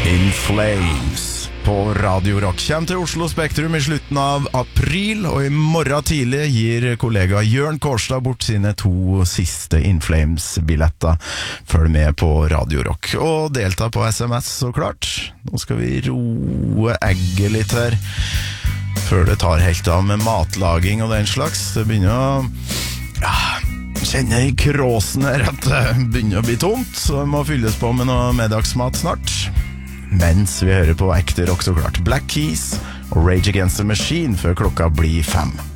In Flames på Radio Rock. Kjem til Oslo Spektrum I slutten av april, og I morgen tidlig gir kollega Jørn Kårstad bort sine 2 siste In Flames-billetter. Følg med på Radio Rock og delta på SMS, så klart. Nå skal vi roe egget litt her før det tar helt av med matlaging og den slags. Det begynner å kjenne I kråsen her at det begynner å bli tomt, så det må fylles på med noe middagsmat snart. Mens vi hører på ekte rock, så klart. Black Keys og Rage Against the Machine før klokka blir 5.